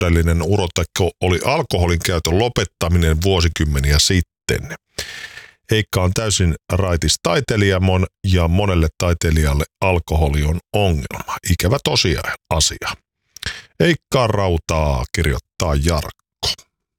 todellinen uroteko oli alkoholin käytön lopettaminen vuosikymmeniä sitten. Heikka on täysin raitis taiteilija ja monelle taiteilijalle alkoholi on ongelma. Ikävä tosiasia. Heikkaan rautaa kirjoittaa Jarkko.